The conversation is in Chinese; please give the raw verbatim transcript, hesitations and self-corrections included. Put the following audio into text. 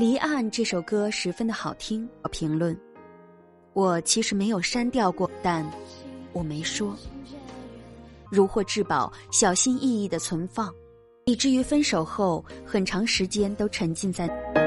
离岸这首歌十分的好听，我评论。我其实没有删掉过，但我没说。如获至宝，小心翼翼地存放，以至于分手后很长时间都沉浸在